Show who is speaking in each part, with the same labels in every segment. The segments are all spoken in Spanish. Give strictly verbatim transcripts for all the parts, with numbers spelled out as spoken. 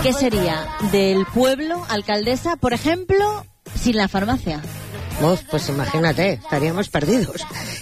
Speaker 1: ¿Qué sería del pueblo, alcaldesa, por ejemplo, sin la farmacia?
Speaker 2: Uf, pues imagínate, estaríamos perdidos.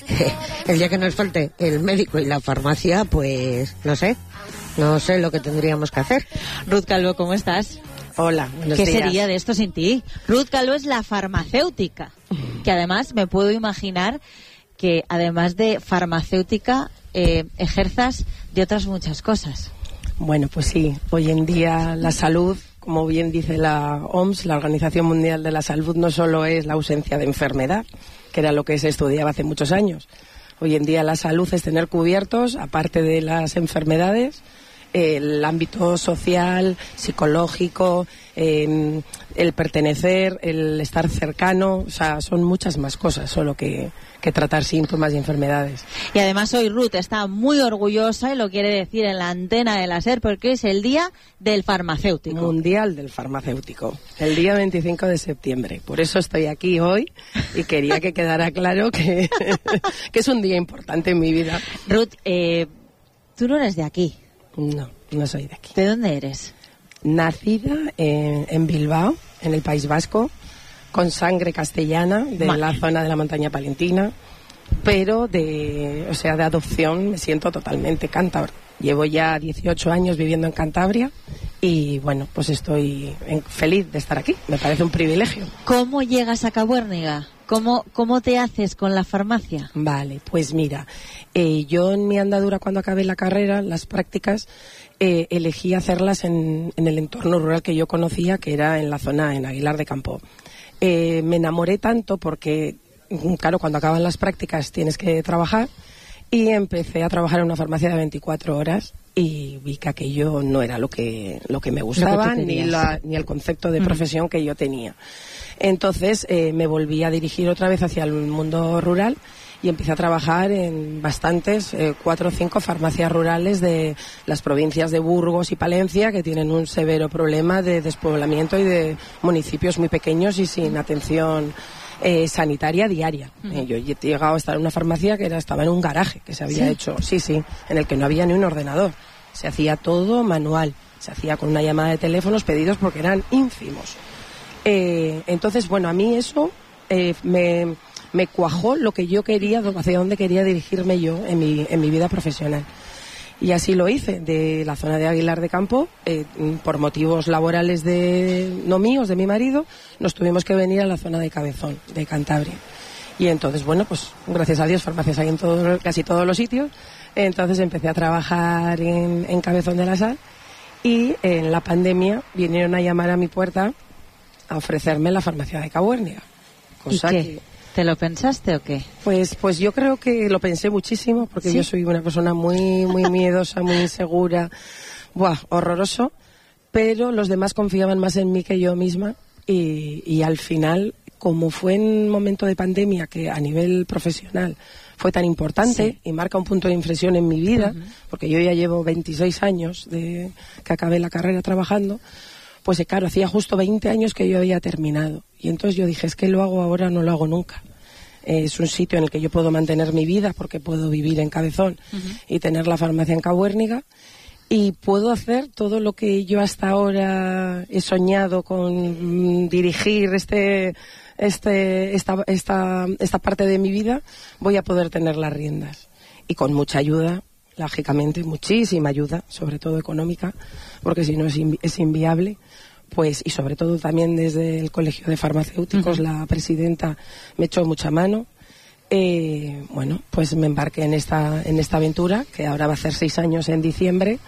Speaker 2: El día que nos falte el médico y la farmacia, pues no sé, no sé lo que tendríamos que hacer.
Speaker 1: Ruth Calvo, ¿cómo estás?
Speaker 2: Hola, buenos
Speaker 1: ¿Qué
Speaker 2: días.
Speaker 1: sería de esto sin ti? Ruth Calvo es la farmacéutica, que además me puedo imaginar que además de farmacéutica eh, ejerzas de otras muchas cosas.
Speaker 3: Bueno, pues sí, hoy en día la salud, como bien dice la O M S, la Organización Mundial de la Salud, no solo es la ausencia de enfermedad, que era lo que se estudiaba hace muchos años. Hoy en día la salud es tener cubiertos, aparte de las enfermedades, el ámbito social, psicológico, eh, el pertenecer, el estar cercano, o sea, son muchas más cosas solo que, que tratar síntomas y enfermedades.
Speaker 1: Y además hoy Ruth está muy orgullosa y lo quiere decir en la antena de la SER porque es el Día del Farmacéutico.
Speaker 3: Mundial del Farmacéutico, el día veinticinco de septiembre. Por eso estoy aquí hoy y quería que quedara claro que, que es un día importante en mi vida.
Speaker 1: Ruth, eh, tú no eres de aquí.
Speaker 3: No, no soy de aquí.
Speaker 1: ¿De dónde eres?
Speaker 3: Nacida en, en Bilbao, en el País Vasco, con sangre castellana de
Speaker 1: Vale.
Speaker 3: la zona de la montaña palentina, pero de, o sea, de adopción me siento totalmente cántabra. Llevo ya dieciocho años viviendo en Cantabria y bueno, pues estoy en, feliz de estar aquí. Me parece un privilegio.
Speaker 1: ¿Cómo llegas a Cabuérniga? ¿Cómo, cómo te haces con la farmacia?
Speaker 3: Vale, pues mira, eh, yo en mi andadura cuando acabé la carrera, las prácticas, eh, elegí hacerlas en, en el entorno rural que yo conocía, que era en la zona, en Aguilar de Campo. Eh, me enamoré tanto porque, claro, cuando acaban las prácticas tienes que trabajar y empecé a trabajar en una farmacia de veinticuatro horas y vi que aquello no era lo que, lo que me gustaba,
Speaker 1: que
Speaker 3: ni, la, ni el concepto de profesión que yo tenía. Entonces eh, me volví a dirigir otra vez hacia el mundo rural y empecé a trabajar en bastantes, eh, cuatro o cinco farmacias rurales de las provincias de Burgos y Palencia, que tienen un severo problema de despoblamiento y de municipios muy pequeños y sin atención eh, sanitaria diaria. Uh-huh. Eh, yo he llegado a estar en una farmacia que era, estaba en un garaje que se había
Speaker 1: ¿Sí?
Speaker 3: hecho, sí, sí, en el que no había ni un ordenador. Se hacía todo manual, se hacía con una llamada de teléfonos pedidos porque eran ínfimos. Eh, entonces, bueno, a mí eso eh, me, me cuajó lo que yo quería, hacia dónde quería dirigirme yo en mi, en mi vida profesional. Y así lo hice, de la zona de Aguilar de Campo, eh, por motivos laborales de no míos, de mi marido, nos tuvimos que venir a la zona de Cabezón, de Cantabria. Y entonces, bueno, pues gracias a Dios, farmacias hay en todo, casi todos los sitios. Entonces empecé a trabajar en, en Cabezón de la Sal y en la pandemia vinieron a llamar a mi puerta a ofrecerme la farmacia de Cabuérniga. Cosa
Speaker 1: ¿Y qué?
Speaker 3: que,
Speaker 1: ¿Te lo pensaste o qué?
Speaker 3: Pues, pues yo creo que lo pensé muchísimo, porque
Speaker 1: ¿Sí?
Speaker 3: yo soy una persona muy, muy miedosa, muy insegura, buah, horroroso, pero los demás confiaban más en mí que yo misma y, y al final, como fue en un momento de pandemia que a nivel profesional fue tan importante sí. y marca un punto de inflexión en mi vida, uh-huh. porque yo ya llevo veintiséis años de que acabé la carrera trabajando, pues claro, hacía justo veinte años que yo había terminado. Y entonces yo dije, es que lo hago ahora, no lo hago nunca. Eh, es un sitio en el que yo puedo mantener mi vida porque puedo vivir en Cabezón uh-huh. y tener la farmacia en Cabuérniga. Y puedo hacer todo lo que yo hasta ahora he soñado con mm, dirigir este, este, esta, esta, esta parte de mi vida. Voy a poder tener las riendas. Y con mucha ayuda, lógicamente, muchísima ayuda, sobre todo económica, porque si no es, invi- es inviable. Pues, y sobre todo también desde el Colegio de Farmacéuticos, uh-huh. la presidenta me echó mucha mano. Eh, bueno, pues me embarqué en esta, en esta aventura, que ahora va a hacer seis años en diciembre.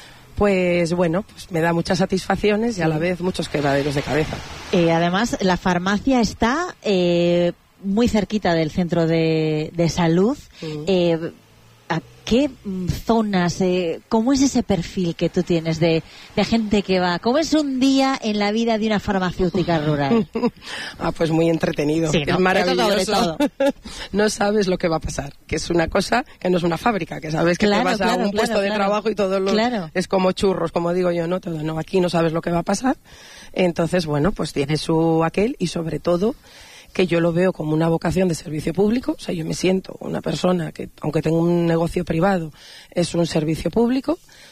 Speaker 3: Pues bueno, pues me da muchas satisfacciones y a la vez muchos quebraderos de cabeza.
Speaker 1: Eh, además, la farmacia está eh, muy cerquita del centro de, de salud. Uh-huh. Eh, ¿A qué zonas, eh, cómo es ese perfil que tú tienes de, de gente que va? ¿Cómo es un día en la vida de una farmacéutica rural?
Speaker 3: Ah, pues muy entretenido,
Speaker 1: sí, ¿no?
Speaker 3: Es maravilloso.
Speaker 1: Eso sobre todo.
Speaker 3: No sabes lo que va a pasar, que es una cosa que no es una fábrica, que sabes que
Speaker 1: claro,
Speaker 3: te vas
Speaker 1: claro,
Speaker 3: a un
Speaker 1: claro,
Speaker 3: puesto
Speaker 1: claro,
Speaker 3: de trabajo y todo lo
Speaker 1: claro.
Speaker 3: es como churros, como digo yo, no todo, no, aquí no sabes lo que va a pasar. Entonces, bueno, pues tiene su aquel y sobre todo que yo lo veo como una vocación de servicio público. O sea, yo me siento una persona que, aunque tengo un negocio privado, es un servicio público,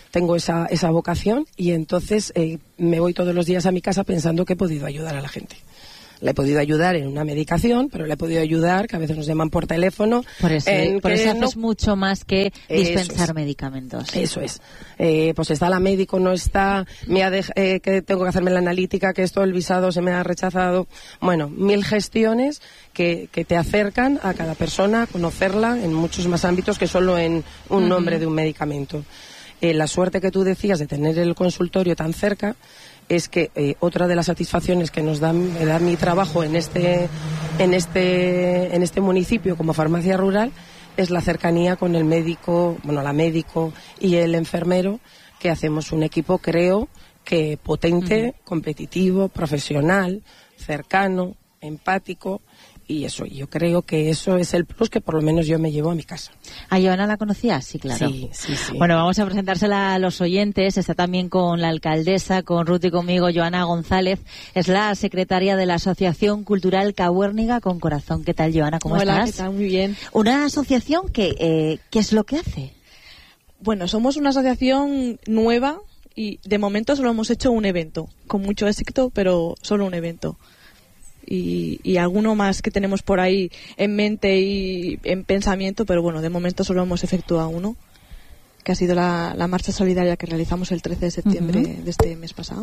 Speaker 3: tengo esa, esa vocación y entonces eh, me voy todos los días a mi casa pensando que he podido ayudar a la gente. Le he podido ayudar en una medicación, pero le he podido ayudar, que a veces nos llaman por teléfono.
Speaker 1: Por eso,
Speaker 3: en
Speaker 1: por
Speaker 3: que
Speaker 1: eso
Speaker 3: no...
Speaker 1: haces mucho más que dispensar
Speaker 3: eso es.
Speaker 1: medicamentos.
Speaker 3: Eso es. Eh, pues está la médico, no está, me ha dej- eh, que tengo que hacerme la analítica, que esto, el visado se me ha rechazado. Bueno, mil gestiones que, que te acercan a cada persona, a conocerla en muchos más ámbitos que solo en un uh-huh. nombre de un medicamento. Eh, la suerte que tú decías de tener el consultorio tan cerca es que eh, otra de las satisfacciones que nos da, me da mi trabajo en este, en este, en este municipio como farmacia rural es la cercanía con el médico, bueno, la médico y el enfermero, que hacemos un equipo, creo, que potente, uh-huh. competitivo, profesional, cercano, empático. Y eso, yo creo que eso es el plus que por lo menos yo me llevo a mi casa.
Speaker 1: ¿A Joana la conocías? Sí, claro.
Speaker 3: Sí, sí, sí.
Speaker 1: Bueno, vamos a presentársela a los oyentes. Está también con la alcaldesa, con Ruth y conmigo, Joana González. Es la secretaria de la Asociación Cultural Cabuérniga con Corazón. ¿Qué tal, Joana? ¿Cómo
Speaker 4: Hola,
Speaker 1: estás?
Speaker 4: ¿qué tal? Muy bien.
Speaker 1: Una asociación que, eh, ¿qué es lo que hace?
Speaker 4: Bueno, somos una asociación nueva y de momento solo hemos hecho un evento, con mucho éxito, pero solo un evento. Y, y alguno más que tenemos por ahí en mente y en pensamiento, pero bueno, de momento solo hemos efectuado uno, que ha sido la, la marcha solidaria que realizamos el trece de septiembre uh-huh. de este mes pasado.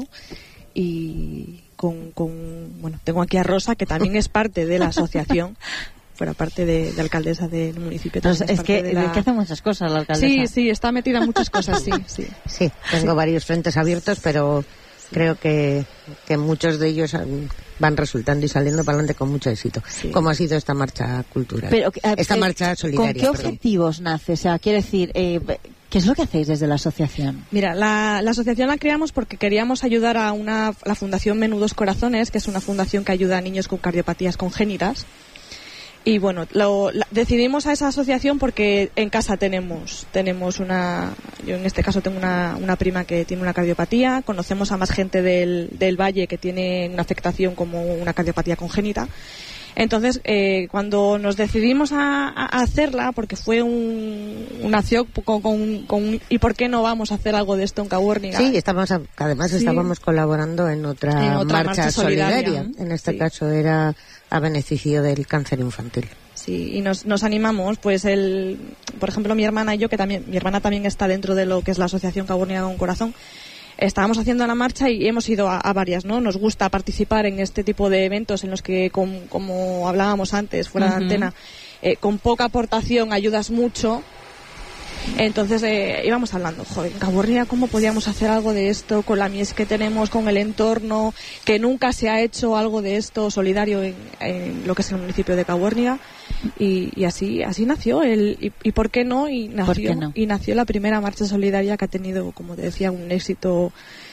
Speaker 4: Y con, con, bueno, tengo aquí a Rosa, que también es parte de la asociación, fuera parte de, de alcaldesa del municipio.
Speaker 1: Pues es, es que,
Speaker 4: de la...
Speaker 1: que hace muchas cosas la alcaldesa.
Speaker 4: Sí, sí, está metida en muchas cosas, sí. Sí,
Speaker 2: sí tengo sí. varios frentes abiertos, pero... Creo que, que muchos de ellos van resultando y saliendo para adelante con mucho éxito, sí. como ha sido esta marcha cultural,
Speaker 1: Pero, eh,
Speaker 2: esta
Speaker 1: eh,
Speaker 2: marcha solidaria.
Speaker 1: ¿Con qué
Speaker 2: perdón.
Speaker 1: objetivos nace? O sea, quiero decir, eh, ¿qué es lo que hacéis desde la asociación?
Speaker 4: Mira, la, la asociación la creamos porque queríamos ayudar a una, la Fundación Menudos Corazones, que es una fundación que ayuda a niños con cardiopatías congénitas. Y bueno, lo, la, decidimos a esa asociación porque en casa tenemos tenemos una, yo en este caso tengo una, una prima que tiene una cardiopatía, conocemos a más gente del, del valle que tiene una afectación como una cardiopatía congénita. Entonces, eh, cuando nos decidimos a, a hacerla, porque fue un, una acción con, con, con, ¿y por qué no vamos a hacer algo de esto en Cabuérniga?
Speaker 2: Sí, estamos, además sí. estábamos colaborando en otra,
Speaker 4: en otra
Speaker 2: marcha,
Speaker 4: marcha solidaria.
Speaker 2: solidaria. En este
Speaker 4: sí.
Speaker 2: caso era a beneficio del cáncer infantil.
Speaker 4: Sí, y nos, nos animamos, pues el, por ejemplo, mi hermana y yo, que también, mi hermana también está dentro de lo que es la Asociación Cabuérniga con Corazón. Estábamos haciendo la marcha y hemos ido a, a varias, ¿no? Nos gusta participar en este tipo de eventos en los que, com, como hablábamos antes, fuera uh-huh. de antena, eh, con poca aportación ayudas mucho. Entonces eh, íbamos hablando, joder, en Cabuérniga, ¿cómo podíamos hacer algo de esto con la mies que tenemos, con el entorno, que nunca se ha hecho algo de esto solidario en, en lo que es el municipio de Cabuérniga? Y, y así así nació el y, y por qué no y nació
Speaker 1: ¿Por qué no?
Speaker 4: y nació la primera marcha solidaria que ha tenido, como te decía, un éxito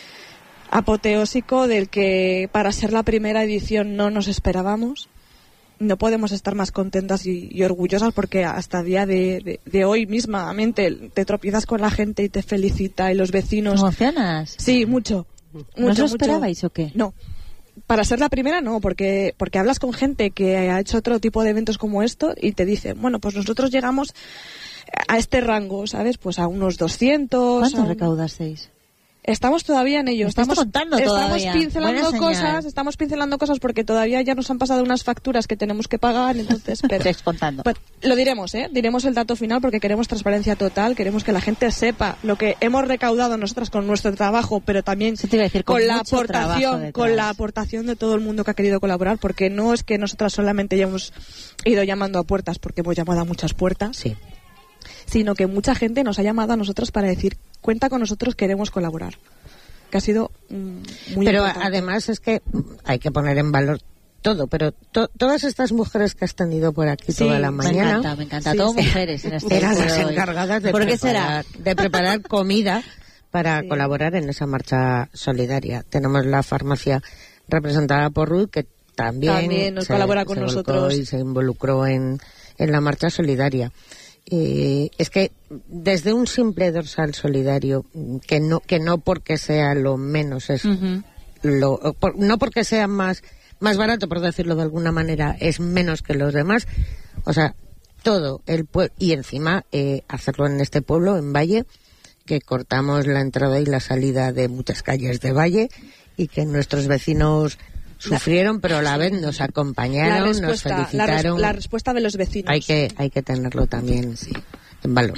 Speaker 4: apoteósico del que para ser la primera edición no nos esperábamos. No podemos estar más contentas y, y orgullosas porque hasta el día de, de, de hoy mismamente te tropiezas con la gente y te felicita y los vecinos.
Speaker 1: ¿Te emocionas?
Speaker 4: Sí, mucho.
Speaker 1: ¿No
Speaker 4: mucho,
Speaker 1: os lo esperabais
Speaker 4: mucho.
Speaker 1: o qué?
Speaker 4: No. Para ser la primera no, porque porque hablas con gente que ha hecho otro tipo de eventos como esto y te dicen, bueno, pues nosotros llegamos a este rango, ¿sabes? Pues a unos doscientos.
Speaker 1: ¿Cuánto
Speaker 4: un...
Speaker 1: recaudasteis?
Speaker 4: Estamos todavía en ello. Estamos
Speaker 1: contando
Speaker 4: estamos
Speaker 1: todavía.
Speaker 4: pincelando cosas, estamos pincelando cosas porque todavía ya nos han pasado unas facturas que tenemos que pagar, entonces, pero
Speaker 1: contando.
Speaker 4: Pues, lo diremos, ¿eh? Diremos el dato final porque queremos transparencia total, queremos que la gente sepa lo que hemos recaudado nosotras con nuestro trabajo, pero también
Speaker 1: te iba a decir, con,
Speaker 4: con la
Speaker 1: mucho
Speaker 4: aportación, con la aportación de todo el mundo que ha querido colaborar, porque no es que nosotras solamente hayamos ido llamando a puertas, porque hemos llamado a muchas puertas.
Speaker 2: Sí.
Speaker 4: Sino que mucha gente nos ha llamado a nosotros para decir, cuenta con nosotros, queremos colaborar. Que ha sido mm, muy
Speaker 2: Pero
Speaker 4: importante.
Speaker 2: Además es que hay que poner en valor todo, pero to, todas estas mujeres que has tenido por aquí
Speaker 4: sí,
Speaker 2: toda la mañana...
Speaker 1: Me encanta, me encanta. Sí, Todo sí. mujeres en este
Speaker 2: eran las encargadas de
Speaker 1: ¿Por qué
Speaker 2: preparar,
Speaker 1: será?
Speaker 2: de preparar comida para sí. colaborar en esa marcha solidaria. Tenemos la farmacia representada por Ruth, que también,
Speaker 4: también nos
Speaker 2: se,
Speaker 4: colabora con
Speaker 2: se
Speaker 4: nosotros
Speaker 2: y se involucró en, en la marcha solidaria. Eh, es que desde un simple dorsal solidario, que no que no porque sea lo menos es uh-huh. lo por, no porque sea más más barato, por decirlo de alguna manera, es menos que los demás, o sea, todo el pueblo, y encima eh, hacerlo en este pueblo, en Valle, que cortamos la entrada y la salida de muchas calles de Valle y que nuestros vecinos sufrieron, pero a la vez nos acompañaron, nos felicitaron.
Speaker 4: La, res, la respuesta de los vecinos.
Speaker 2: Hay que, hay que tenerlo también sí, en valor.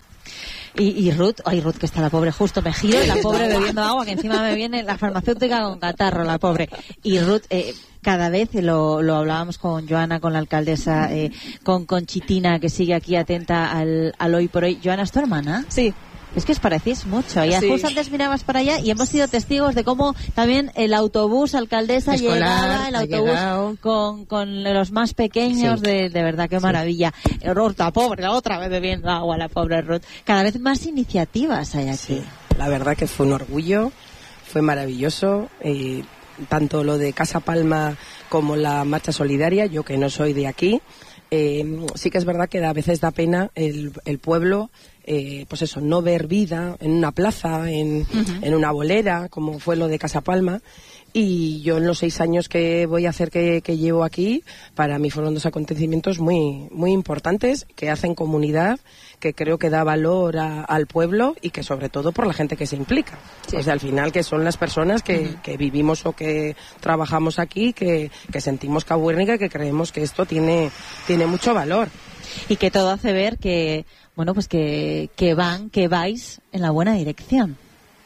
Speaker 1: Y, y Ruth, ay Ruth, que está la pobre, justo me giro, la pobre bebiendo agua, que encima me viene la farmacéutica con catarro, la pobre. Y Ruth, eh, cada vez lo, lo hablábamos con Joana, con la alcaldesa, eh, con Conchitina, que sigue aquí atenta al, al hoy por hoy. Joana, ¿es tu hermana?
Speaker 4: Sí.
Speaker 1: Es que os parecís mucho. Y
Speaker 4: sí.
Speaker 1: justo antes mirabas para allá y hemos sido testigos de cómo también el autobús, alcaldesa,
Speaker 2: escolar,
Speaker 1: llegaba, el autobús con, con los más pequeños, sí. de, de verdad, qué maravilla. Sí. Ruth, la pobre, otra vez bebiendo agua, la pobre Ruth. Cada vez más iniciativas hay aquí.
Speaker 3: Sí. La verdad que fue un orgullo, fue maravilloso. Eh, tanto lo de Casa Palma como la marcha solidaria, yo que no soy de aquí, eh, sí que es verdad que a veces da pena el, el pueblo, eh, pues eso, no ver vida en una plaza, en, uh-huh. en una bolera, como fue lo de Casa Palma. Y yo en los seis años que voy a hacer que, que llevo aquí, para mí fueron dos acontecimientos muy, muy importantes, que hacen comunidad, que creo que da valor a, al pueblo y que sobre todo por la gente que se implica. Sí. O sea, al final que son las personas que, uh-huh. que vivimos o que trabajamos aquí, que, que sentimos Cabuérniga y que creemos que esto tiene, tiene mucho valor.
Speaker 1: Y que todo hace ver que, bueno, pues que, que van, que vais en la buena dirección.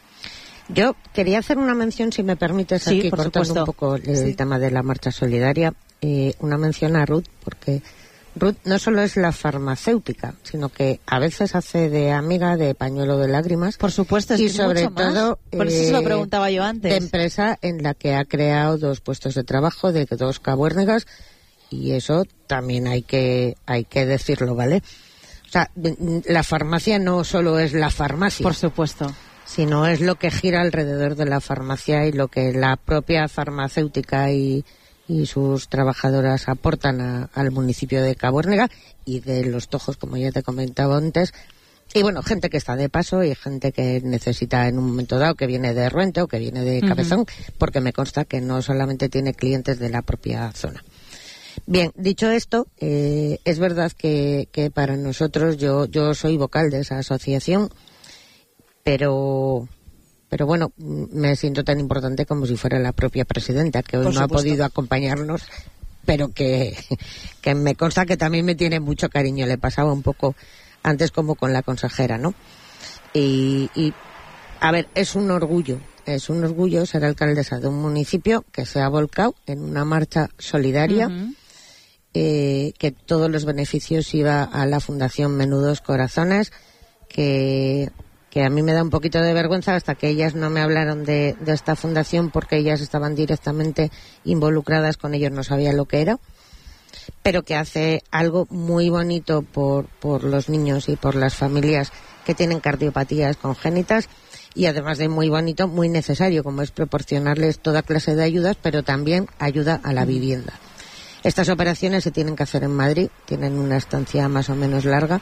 Speaker 2: Yo quería hacer una mención, si me permites,
Speaker 1: sí,
Speaker 2: aquí cortando
Speaker 1: supuesto.
Speaker 2: un poco el
Speaker 1: sí.
Speaker 2: tema de la marcha solidaria, eh, una mención a Ruth, porque Ruth no solo es la farmacéutica, sino que a veces hace de amiga, de pañuelo de lágrimas.
Speaker 1: Por supuesto, es
Speaker 2: y
Speaker 1: que
Speaker 2: sobre
Speaker 1: mucho
Speaker 2: todo
Speaker 1: más. Por eso
Speaker 2: eh,
Speaker 1: se lo preguntaba yo antes.
Speaker 2: De empresa en la que ha creado dos puestos de trabajo de dos cabuérnigas, y eso también hay que hay que decirlo, ¿vale? O sea, la farmacia no solo es la farmacia.
Speaker 1: Por supuesto.
Speaker 2: Sino es lo que gira alrededor de la farmacia y lo que la propia farmacéutica y, y sus trabajadoras aportan a, al municipio de Cabuérniga y de Los Tojos, como ya te comentaba antes. Y bueno, gente que está de paso y gente que necesita en un momento dado, que viene de Ruente o que viene de Cabezón, uh-huh. porque me consta que no solamente tiene clientes de la propia zona. Bien, dicho esto, eh, es verdad que, que para nosotros, yo, yo soy vocal de esa asociación, pero pero bueno, me siento tan importante como si fuera la propia presidenta, que hoy no ha podido acompañarnos, pero que, que me consta que también me tiene mucho cariño. Le pasaba un poco antes como con la consejera, ¿no? Y, y a ver, es un orgullo, es un orgullo ser alcaldesa de un municipio que se ha volcado en una marcha solidaria, uh-huh. eh, que todos los beneficios iba a la Fundación Menudos Corazones, que... que a mí me da un poquito de vergüenza hasta que ellas no me hablaron de, de esta fundación, porque ellas estaban directamente involucradas con ellos, no sabía lo que era, pero que hace algo muy bonito por, por los niños y por las familias que tienen cardiopatías congénitas, y además de muy bonito, muy necesario, como es proporcionarles toda clase de ayudas, pero también ayuda a la vivienda. Estas operaciones se tienen que hacer en Madrid, tienen una estancia más o menos larga.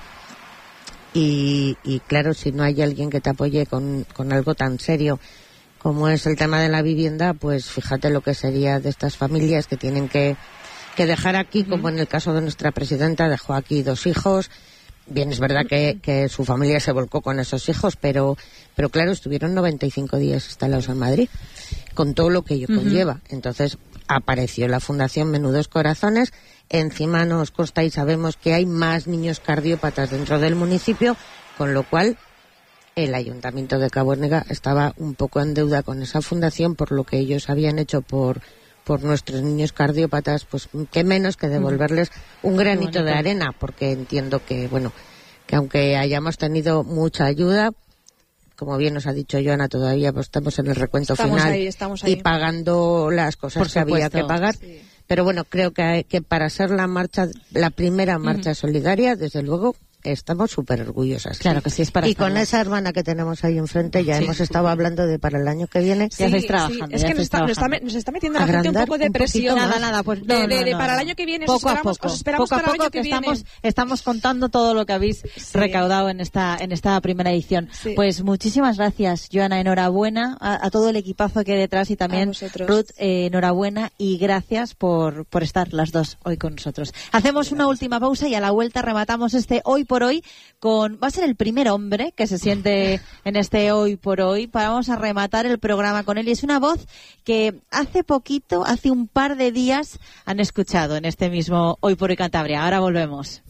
Speaker 2: Y, y claro, si no hay alguien que te apoye con, con algo tan serio como es el tema de la vivienda, pues fíjate lo que sería de estas familias que tienen que, que dejar aquí, uh-huh. como en el caso de nuestra presidenta, dejó aquí dos hijos. Bien, es verdad que, que su familia se volcó con esos hijos, pero, pero claro, estuvieron noventa y cinco días instalados en Madrid, con todo lo que ello uh-huh. conlleva. Entonces apareció la Fundación Menudos Corazones. Encima nos consta y sabemos que hay más niños cardiópatas dentro del municipio, con lo cual el Ayuntamiento de Cabuérniga estaba un poco en deuda con esa fundación por lo que ellos habían hecho por, por nuestros niños cardiópatas, pues qué menos que devolverles un granito de arena, porque entiendo que, bueno, que aunque hayamos tenido mucha ayuda, como bien nos ha dicho Joana, todavía pues estamos en el recuento
Speaker 4: estamos
Speaker 2: final
Speaker 4: ahí, estamos ahí.
Speaker 2: Y pagando las cosas
Speaker 1: por
Speaker 2: que había
Speaker 1: supuesto,
Speaker 2: que pagar.
Speaker 4: Sí.
Speaker 2: Pero bueno, creo que, que para ser la marcha, la primera marcha uh-huh. solidaria, desde luego, estamos súper orgullosas.
Speaker 1: Claro que sí, es para
Speaker 2: Y
Speaker 1: estarlo.
Speaker 2: con esa hermana que tenemos ahí enfrente, ya
Speaker 1: sí.
Speaker 2: hemos estado hablando de para el año que viene.
Speaker 1: Sí, ya estáis trabajando.
Speaker 4: Sí. Es que nos está, nos, está, nos está metiendo la gente un poco de
Speaker 2: un
Speaker 4: presión.
Speaker 1: Nada, nada, pues no,
Speaker 4: de, de, de
Speaker 1: no, no,
Speaker 4: para
Speaker 1: no.
Speaker 4: el año que viene
Speaker 1: poco
Speaker 4: os esperamos,
Speaker 1: a poco,
Speaker 4: os esperamos
Speaker 1: poco a
Speaker 4: para
Speaker 1: poco
Speaker 4: el año que,
Speaker 1: que
Speaker 4: viene.
Speaker 1: estamos, estamos contando todo lo que habéis
Speaker 4: sí.
Speaker 1: recaudado en esta en esta primera edición.
Speaker 4: Sí.
Speaker 1: Pues muchísimas gracias, Joana, enhorabuena a, a todo el equipazo que hay detrás y también Ruth, eh, enhorabuena y gracias por, por estar las dos hoy con nosotros. Hacemos una última pausa y a la vuelta rematamos este Hoy por hoy con, va a ser el primer hombre que se siente en este Hoy por Hoy. Vamos a rematar el programa con él y es una voz que hace poquito, hace un par de días han escuchado en este mismo Hoy por Hoy Cantabria. Ahora volvemos.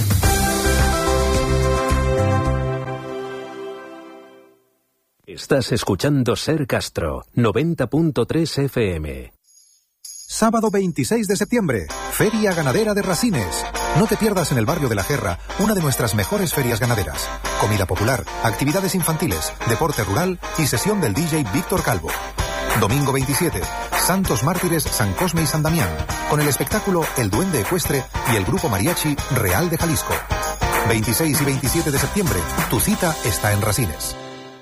Speaker 5: Estás escuchando Ser Castro, noventa punto tres F M.
Speaker 6: Sábado veintiséis de septiembre, Feria Ganadera de Rasines. No te pierdas en el barrio de La Gerra una de nuestras mejores ferias ganaderas. Comida popular, actividades infantiles, deporte rural y sesión del D J Víctor Calvo. Domingo veintisiete, Santos Mártires San Cosme y San Damián, con el espectáculo El Duende Ecuestre y el grupo mariachi Real de Jalisco. veintiséis y veintisiete de septiembre, tu cita está en Rasines.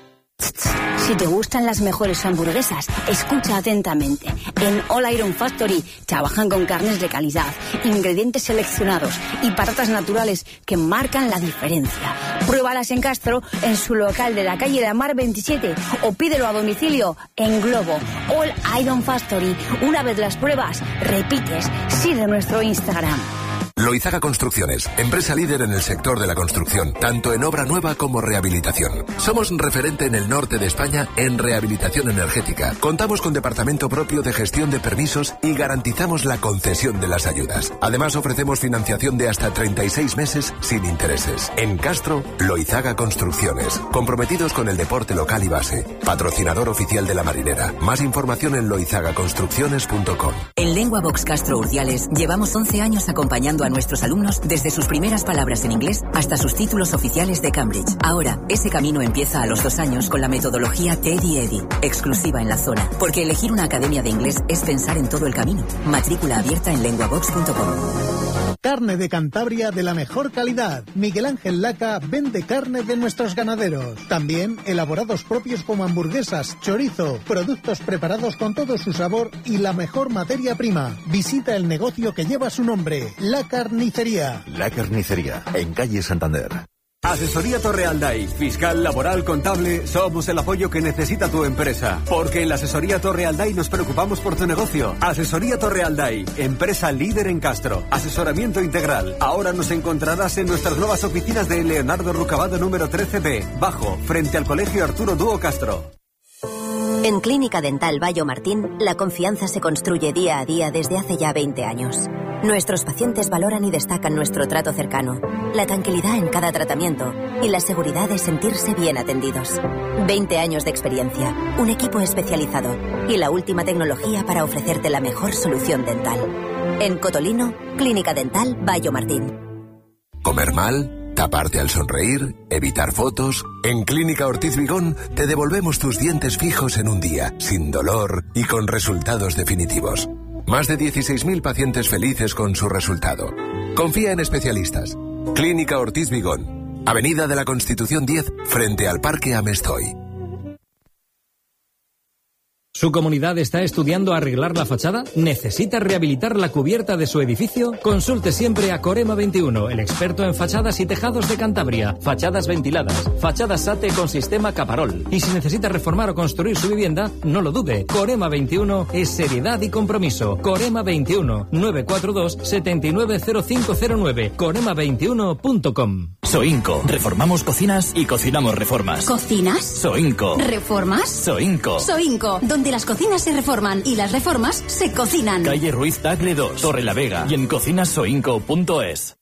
Speaker 7: Si te gustan las mejores hamburguesas, escucha atentamente. En All Iron Factory trabajan con carnes de calidad, ingredientes seleccionados y patatas naturales que marcan la diferencia. Pruébalas en Castro, en su local de la calle de Amar veintisiete o pídelo a domicilio en Globo. All Iron Factory. Una vez las pruebas, repites. Sigue nuestro Instagram.
Speaker 8: Loizaga Construcciones, empresa líder en el sector de la construcción, tanto en obra nueva como rehabilitación. Somos referente en el norte de España en rehabilitación energética. Contamos con departamento propio de gestión de permisos y garantizamos la concesión de las ayudas. Además, ofrecemos financiación de hasta treinta y seis meses sin intereses. En Castro, Loizaga Construcciones, comprometidos con el deporte local y base. Patrocinador oficial de la marinera. Más información en loizaga construcciones punto com.
Speaker 9: En Lengua Box Castro Urdiales llevamos once años acompañando a nuestros alumnos desde sus primeras palabras en inglés hasta sus títulos oficiales de Cambridge. Ahora, ese camino empieza a los dos años con la metodología Teddy Eddy, exclusiva en la zona, porque elegir una academia de inglés es pensar en todo el camino. Matrícula abierta en lenguabox punto com.
Speaker 10: Carne de Cantabria de la mejor calidad. Miguel Ángel Laca vende carne de nuestros ganaderos. También elaborados propios como hamburguesas, chorizo, productos preparados con todo su sabor y la mejor materia prima. Visita el negocio que lleva su nombre, La Carnicería.
Speaker 11: La Carnicería, en calle Santander.
Speaker 12: Asesoría Torrealday, fiscal, laboral, contable, somos el apoyo que necesita tu empresa. Porque en la Asesoría Torrealday nos preocupamos por tu negocio. Asesoría Torrealday, empresa líder en Castro. Asesoramiento integral. Ahora nos encontrarás en nuestras nuevas oficinas de Leonardo Rucabado número trece B, bajo, frente al Colegio Arturo Dúo Castro.
Speaker 13: En Clínica Dental Bayo Martín, la confianza se construye día a día desde hace ya veinte años. Nuestros pacientes valoran y destacan nuestro trato cercano, la tranquilidad en cada tratamiento y la seguridad de sentirse bien atendidos. veinte años de experiencia, un equipo especializado y la última tecnología para ofrecerte la mejor solución dental. En Cotolino, Clínica Dental Bayo Martín.
Speaker 8: ¿Comer mal? ¿Taparte al sonreír? ¿Evitar fotos? En Clínica Ortiz Vigón te devolvemos tus dientes fijos en un día, sin dolor y con resultados definitivos. Más de dieciséis mil pacientes felices con su resultado. Confía en especialistas. Clínica Ortiz Vigón, Avenida de la Constitución diez, frente al Parque Amestoy.
Speaker 14: ¿Su comunidad está estudiando arreglar la fachada? ¿Necesita rehabilitar la cubierta de su edificio? Consulte siempre a Corema veintiuno, el experto en fachadas y tejados de Cantabria. Fachadas ventiladas, fachadas SATE con sistema Caparol. Y si necesita reformar o construir su vivienda, no lo dude. Corema veintiuno es seriedad y compromiso. Corema veintiuno, nueve cuatro dos, siete nueve cero cinco cero nueve. corema veintiuno punto com.
Speaker 15: Soinco. Reformamos cocinas y cocinamos reformas.
Speaker 16: ¿Cocinas?
Speaker 15: Soinco.
Speaker 16: ¿Reformas?
Speaker 15: Soinco.
Speaker 16: Soinco, donde las cocinas se reforman y las reformas se cocinan.
Speaker 15: Calle Ruiz Tagle dos, Torre la Vega y en cocinasoinco punto es.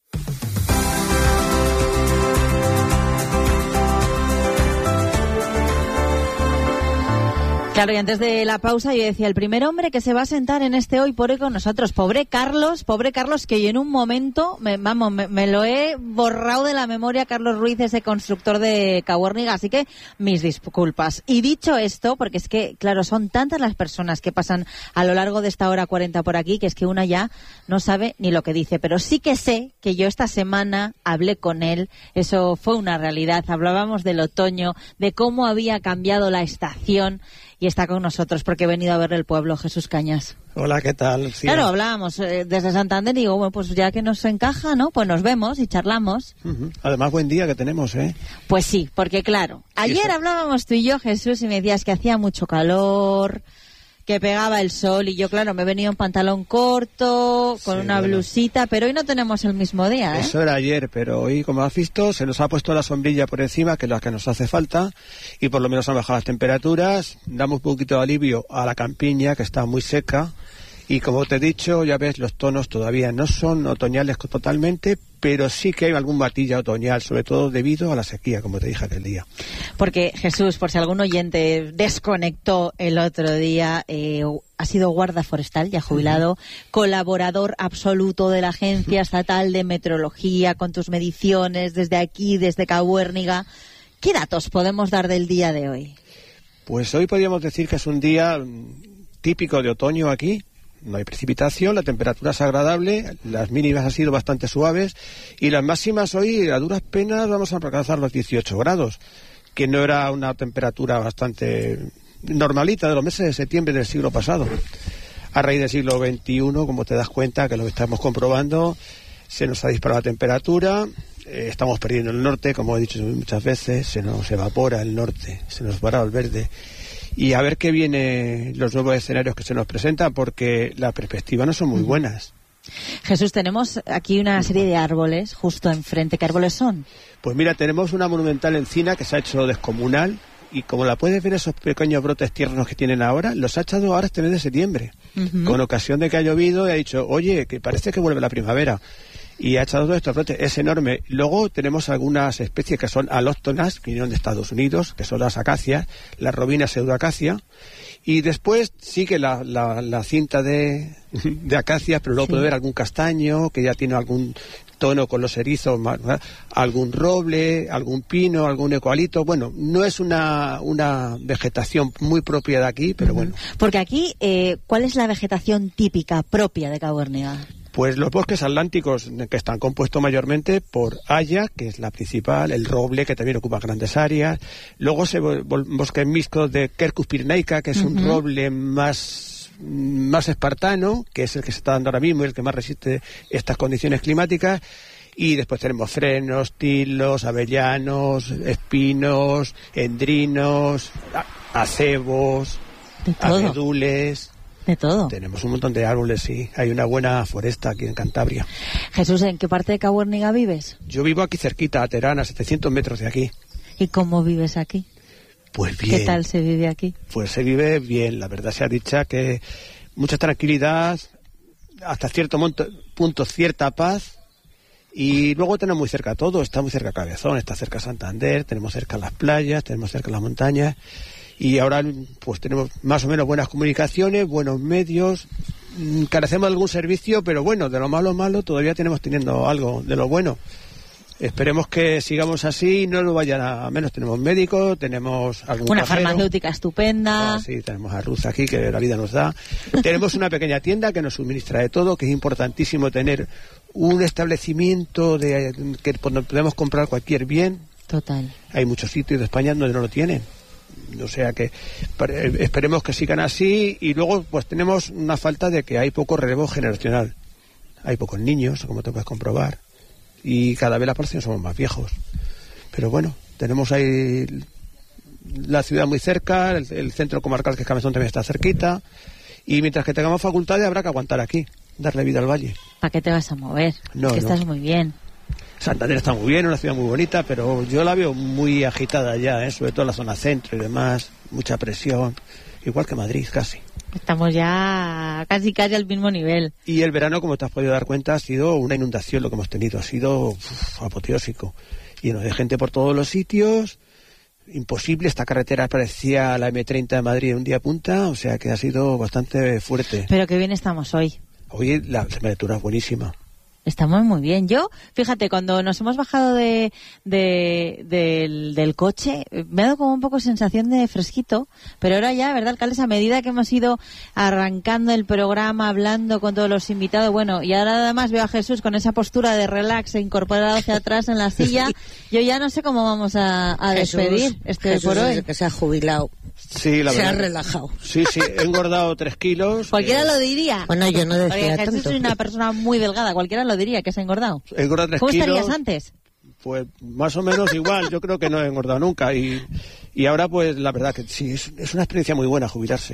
Speaker 1: Claro, y antes de la pausa yo decía, el primer hombre que se va a sentar en este Hoy por Hoy con nosotros, pobre Carlos, pobre Carlos, que en un momento, me, vamos, me, me lo he borrado de la memoria, Carlos Ruiz, ese constructor de Cabuérniga, así que mis disculpas. Y dicho esto, porque es que, claro, son tantas las personas que pasan a lo largo de esta hora cuarenta por aquí, que es que una ya no sabe ni lo que dice, pero sí que sé que yo esta semana hablé con él, eso fue una realidad, hablábamos del otoño, de cómo había cambiado la estación, y está con nosotros porque he venido a ver el pueblo. Jesús Cañas.
Speaker 17: Hola, ¿qué tal? Sí.
Speaker 1: Claro, hablábamos eh, desde Santander y digo, bueno, pues ya que nos encaja, ¿no? Pues nos vemos y charlamos.
Speaker 17: Uh-huh. Además, buen día que tenemos, ¿eh?
Speaker 1: Pues sí, porque claro, ayer sí, hablábamos tú y yo, Jesús, y me decías que hacía mucho calor, que pegaba el sol y yo, claro, me he venido en pantalón corto, con
Speaker 17: Sí,
Speaker 1: una
Speaker 17: bueno.
Speaker 1: blusita, pero hoy no tenemos el mismo día, ¿eh?
Speaker 17: Eso era ayer, pero hoy, como has visto, se nos ha puesto la sombrilla por encima, que es la que nos hace falta, y por lo menos han bajado las temperaturas, damos un poquito de alivio a la campiña, que está muy seca, y como te he dicho, ya ves, los tonos todavía no son otoñales totalmente, pero sí que hay algún matilla otoñal, sobre todo debido a la sequía, como te dije aquel día.
Speaker 1: Porque, Jesús, por si algún oyente desconectó el otro día, eh, ha sido guarda forestal, ya jubilado, uh-huh. colaborador absoluto de la Agencia Estatal de Meteorología, con tus mediciones desde aquí, desde Cabuérniga. ¿Qué datos podemos dar del día de hoy?
Speaker 17: Pues hoy podríamos decir que es un día típico de otoño aquí. No hay precipitación, la temperatura es agradable, las mínimas han sido bastante suaves y las máximas hoy a duras penas vamos a alcanzar los dieciocho grados, que no era una temperatura bastante normalita de los meses de septiembre del siglo pasado. A raíz del siglo veintiuno, como te das cuenta, que lo que estamos comprobando, se nos ha disparado la temperatura, eh, estamos perdiendo el norte, como he dicho muchas veces, se nos evapora el norte, se nos va el verde. Y a ver qué viene los nuevos escenarios que se nos presentan, porque las perspectivas no son muy buenas.
Speaker 1: Jesús, tenemos aquí una serie de árboles justo enfrente. ¿Qué árboles son?
Speaker 17: Pues mira, tenemos una monumental encina que se ha hecho descomunal, y como la puedes ver, esos pequeños brotes tiernos que tienen ahora, los ha echado ahora este mes de septiembre, uh-huh. con ocasión de que ha llovido, y ha dicho, oye, que parece que vuelve la primavera. Y ha echado todos estos brotes, es enorme. Luego tenemos algunas especies que son alóctonas, que vinieron de Estados Unidos, que son las acacias, la robina pseudoacacia, y después sigue la, la, la cinta de, de acacias, pero luego sí. puede haber algún castaño, que ya tiene algún tono con los erizos, algún roble, algún pino, algún eucalipto. Bueno, no es una, una vegetación muy propia de aquí, pero bueno.
Speaker 1: Porque aquí, eh, ¿cuál es la vegetación típica, propia de Cabuérniga?
Speaker 17: Pues los bosques atlánticos, que están compuestos mayormente por haya, que es la principal, el roble, que también ocupa grandes áreas, luego se bosques mixtos de Quercus pyrenaica, que es uh-huh. un roble más, más espartano, que es el que se está dando ahora mismo y el que más resiste estas condiciones climáticas, y después tenemos frenos, tilos, avellanos, espinos, endrinos, acebos, abedules...
Speaker 1: De todo.
Speaker 17: Tenemos un montón de árboles, sí. Hay una buena foresta aquí en Cantabria.
Speaker 1: Jesús, ¿en qué parte de Cabuérniga vives?
Speaker 17: Yo vivo aquí cerquita, a Terán, a setecientos metros de aquí.
Speaker 1: ¿Y cómo vives aquí?
Speaker 17: Pues bien.
Speaker 1: ¿Qué tal se vive aquí?
Speaker 17: Pues se vive bien, la verdad sea dicha, que mucha tranquilidad, hasta cierto monto, punto cierta paz, y luego tenemos muy cerca todo. Está muy cerca Cabezón, está cerca Santander, tenemos cerca las playas, tenemos cerca las montañas. Y ahora pues tenemos más o menos buenas comunicaciones, buenos medios, carecemos de algún servicio, pero bueno, de lo malo malo todavía tenemos teniendo algo de lo bueno. Esperemos que sigamos así, no lo vayan a menos. Tenemos médicos, tenemos algún
Speaker 1: una
Speaker 17: cajero.
Speaker 1: Farmacéutica estupenda.
Speaker 17: Ah, sí, tenemos a Ruth aquí, que la vida nos da. Tenemos una pequeña tienda que nos suministra de todo, que es importantísimo tener un establecimiento de que podemos comprar cualquier bien.
Speaker 1: Total.
Speaker 17: Hay muchos sitios de España donde no lo tienen. O sea que esperemos que sigan así. Y luego pues tenemos una falta de que hay poco relevo generacional. Hay pocos niños, como te puedes comprobar, y cada vez la porción somos más viejos. Pero bueno, tenemos ahí la ciudad muy cerca, el, el centro comarcal, que es Cabezón, también está cerquita, y mientras que tengamos facultades habrá que aguantar aquí, darle vida al valle.
Speaker 1: ¿Para qué te vas a mover?
Speaker 17: No,
Speaker 1: es que
Speaker 17: no.
Speaker 1: Estás muy bien.
Speaker 17: Santander está muy bien, una ciudad muy bonita, pero yo la veo muy agitada ya, ¿eh? Sobre todo en la zona centro y demás, mucha presión, igual que Madrid casi.
Speaker 1: Estamos ya casi casi al mismo nivel.
Speaker 17: Y el verano, como te has podido dar cuenta, ha sido una inundación lo que hemos tenido, ha sido uf, apoteósico, lleno de gente por todos los sitios, imposible. Esta carretera parecía la eme treinta de Madrid en un día punta, o sea que ha sido bastante fuerte.
Speaker 1: Pero qué bien estamos hoy.
Speaker 17: Hoy la temperatura es buenísima.
Speaker 1: Estamos muy bien. Yo, fíjate, cuando nos hemos bajado de, de, del, del coche, me ha dado como un poco sensación de fresquito, pero ahora ya, ¿verdad, alcaldes? A medida que hemos ido arrancando el programa, hablando con todos los invitados, bueno, y ahora además veo a Jesús con esa postura de relax e incorporado hacia atrás en la silla, yo ya no sé cómo vamos a, a
Speaker 2: Jesús,
Speaker 1: despedir este
Speaker 2: Jesús
Speaker 1: por hoy.
Speaker 2: Desde que se ha jubilado.
Speaker 17: Sí, la
Speaker 2: se
Speaker 17: verdad.
Speaker 2: ha relajado.
Speaker 17: Sí, sí, he engordado tres kilos.
Speaker 1: Cualquiera
Speaker 17: eh,
Speaker 1: lo diría.
Speaker 2: Bueno, yo no decía
Speaker 1: Porque Jesús
Speaker 2: tanto.
Speaker 1: es una persona muy delgada, cualquiera lo diría que se ha engordado.
Speaker 17: He engordado tres
Speaker 1: ¿Cómo
Speaker 17: kilos.
Speaker 1: estarías antes?
Speaker 17: Pues más o menos igual, yo creo que no he engordado nunca. Y, y ahora pues la verdad que sí, es, es una experiencia muy buena jubilarse, ¿eh?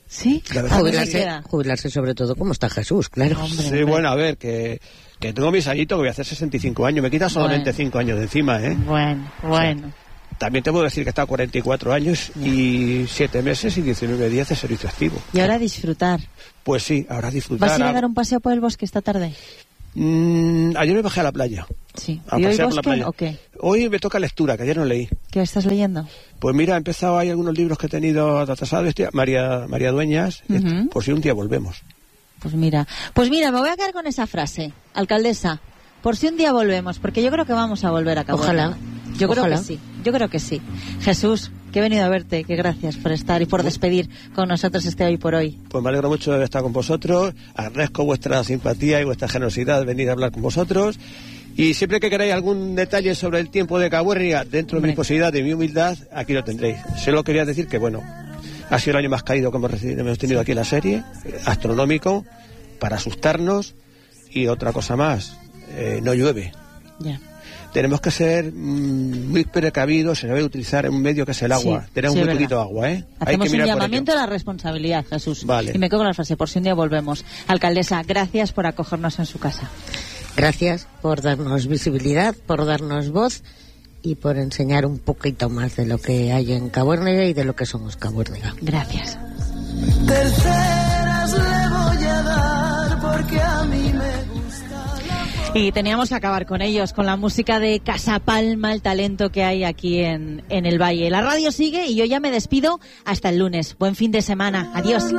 Speaker 1: Sí,
Speaker 2: jubilarse, jubilarse sobre todo como está Jesús, claro.
Speaker 17: Hombre, sí, hombre. Bueno, a ver, que, que tengo mis añitos, que voy a hacer sesenta y cinco años, me quita solamente bueno. cinco años de encima, ¿eh?
Speaker 1: Bueno, bueno.
Speaker 17: O sea, también te puedo decir que he estado cuarenta y cuatro años y siete meses y diecinueve días de servicio activo.
Speaker 1: Y ahora disfrutar.
Speaker 17: Pues sí, ahora disfrutar.
Speaker 1: ¿Vas a ir a dar un paseo por el bosque esta tarde?
Speaker 17: Mm, ayer me bajé a la playa.
Speaker 1: Sí.
Speaker 17: A
Speaker 1: ¿Y hoy
Speaker 17: pasear
Speaker 1: bosque
Speaker 17: por la playa.
Speaker 1: o qué?
Speaker 17: Hoy me toca lectura, que ayer no leí.
Speaker 1: ¿Qué estás leyendo?
Speaker 17: Pues mira, he empezado, hay algunos libros que he tenido atrasados, María, María Dueñas, uh-huh. por si un día volvemos.
Speaker 1: Pues mira, pues mira, me voy a quedar con esa frase, alcaldesa, por si un día volvemos, porque yo creo que vamos a volver a Cabo.
Speaker 2: Ojalá.
Speaker 1: Yo creo
Speaker 2: Ojalá.
Speaker 1: que sí, yo creo que sí. Jesús, que he venido a verte, que gracias por estar y por despedir con nosotros este Hoy por Hoy.
Speaker 17: Pues me alegro mucho de estar con vosotros, agradezco vuestra simpatía y vuestra generosidad de venir a hablar con vosotros. Y siempre que queráis algún detalle sobre el tiempo de Cabuerria, dentro Hombre. de mi posibilidad, de mi humildad, aquí lo tendréis. Solo quería decir que, bueno, ha sido el año más caído que hemos, recibido, hemos tenido aquí en la serie, astronómico, para asustarnos. Y otra cosa más, eh, no llueve.
Speaker 1: Ya.
Speaker 17: Tenemos que ser mmm, muy precavidos, se debe utilizar un medio que es el agua.
Speaker 1: Sí,
Speaker 17: Tenemos
Speaker 1: sí,
Speaker 17: muy
Speaker 1: verdad.
Speaker 17: poquito agua, ¿eh?
Speaker 1: Hacemos
Speaker 17: Hay que
Speaker 1: un llamamiento a la responsabilidad, Jesús.
Speaker 17: Vale.
Speaker 1: Y me quedo con la frase, por si un día volvemos. Alcaldesa, gracias por acogernos en su casa.
Speaker 2: Gracias por darnos visibilidad, por darnos voz y por enseñar un poquito más de lo que hay en Cabuérniga y de lo que somos Cabuérniga.
Speaker 1: Gracias.
Speaker 18: Terceras le voy a dar porque a mí me gusta.
Speaker 1: Y teníamos que acabar con ellos, con la música de Casa Palma, el talento que hay aquí en, en el Valle. La radio sigue y yo ya me despido hasta el lunes. Buen fin de semana. Adiós.